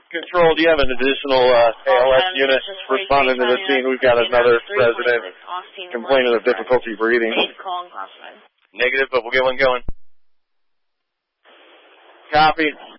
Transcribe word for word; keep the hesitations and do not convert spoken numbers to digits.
Control, do you have an additional uh, A L S unit responding to the scene? We've got another resident complaining of difficulty breathing. Negative, but we'll get one going. Copy.